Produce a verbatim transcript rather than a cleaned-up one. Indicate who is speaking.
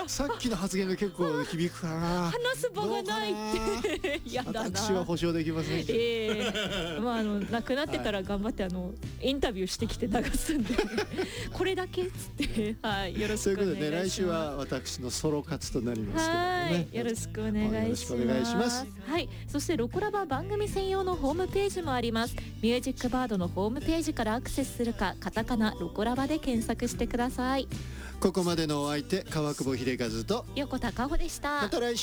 Speaker 1: さっきの発言が結構響くかな。
Speaker 2: 話す場がないってやだな。
Speaker 1: 私は保証できません。
Speaker 2: えー、まああのなくなってたら頑張って、あのインタビューしてきて流すんでこれだけっつってはいよろしくお願いします。ということでね、来週は私のソロ活となりますけどもね。 はいよろしくお願いします。
Speaker 1: よろしくお願いします。
Speaker 2: はい、そしてロコラバ番組専用のホームページもあります。ミュージックバードのホームページからアクセスするか、カタカナロコラバで検索してください。
Speaker 1: ここまでのお相手、川久保秀和と
Speaker 2: 横田香穂でした。
Speaker 1: また来週。